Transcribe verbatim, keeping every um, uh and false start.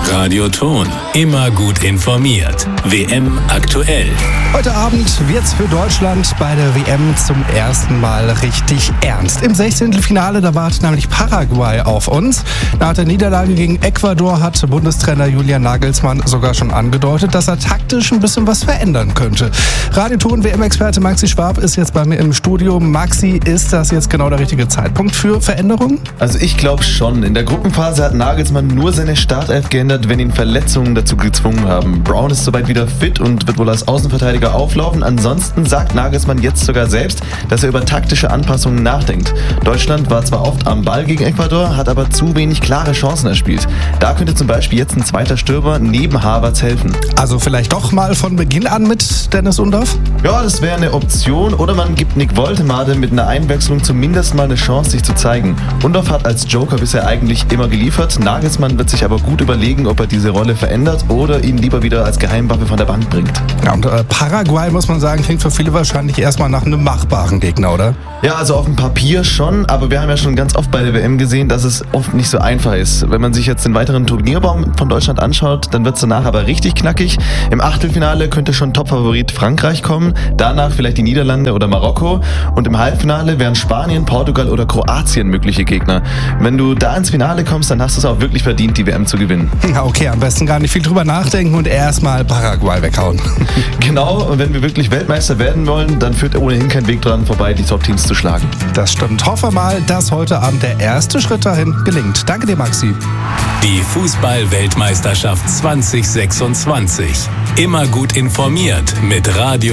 Radioton. Immer gut informiert. W M aktuell. Heute Abend wird's für Deutschland bei der W M zum ersten Mal richtig ernst. Im Sechzehntelfinale, da wartet nämlich Paraguay auf uns. Nach der Niederlage gegen Ecuador hat Bundestrainer Julian Nagelsmann sogar schon angedeutet, dass er taktisch ein bisschen was verändern könnte. Radioton W M-Experte Maxi Schwab ist jetzt bei mir im Studio. Maxi, ist das jetzt genau der richtige Zeitpunkt für Veränderungen? Also ich glaube schon. In der Gruppenphase hat Nagelsmann nur seine Startelf geändert, wenn ihn Verletzungen dazu gezwungen haben. Brown ist soweit wieder fit und wird wohl als Außenverteidiger auflaufen. Ansonsten sagt Nagelsmann jetzt sogar selbst, dass er über taktische Anpassungen nachdenkt. Deutschland war zwar oft am Ball gegen Ecuador, hat aber zu wenig klare Chancen erspielt. Da könnte zum Beispiel jetzt ein zweiter Stürmer neben Havertz helfen. Also vielleicht doch mal von Beginn an mit Dennis Undaff? Ja, das wäre eine Option. Oder man gibt Nick Woltemade mit einer Einwechslung zumindest mal eine Chance, sich zu zeigen. Undaff hat als Joker bisher eigentlich immer geliefert. Nagelsmann wird sich aber gut überlegen, ob er diese Rolle verändert oder ihn lieber wieder als Geheimwaffe von der Bank bringt. Ja, und äh, Paraguay, muss man sagen, klingt für viele wahrscheinlich erstmal nach einem machbaren Gegner, oder? Ja, also auf dem Papier schon, aber wir haben ja schon ganz oft bei der W M gesehen, dass es oft nicht so einfach ist. Wenn man sich jetzt den weiteren Turnierbaum von Deutschland anschaut, dann wird es danach aber richtig knackig. Im Achtelfinale könnte schon Topfavorit Frankreich kommen, danach vielleicht die Niederlande oder Marokko und im Halbfinale wären Spanien, Portugal oder Kroatien mögliche Gegner. Wenn du da ins Finale kommst, dann hast du es auch wirklich verdient, die W M zu gewinnen. Ja, okay, am besten gar nicht viel drüber nachdenken und erstmal Paraguay weghauen. Genau, und wenn wir wirklich Weltmeister werden wollen, dann führt ohnehin kein Weg dran vorbei, die Top-Teams zu schlagen. Das stimmt. Hoffen wir mal, dass heute Abend der erste Schritt dahin gelingt. Danke dir, Maxi. Die Fußball-Weltmeisterschaft zwanzig sechsundzwanzig. Immer gut informiert mit Radio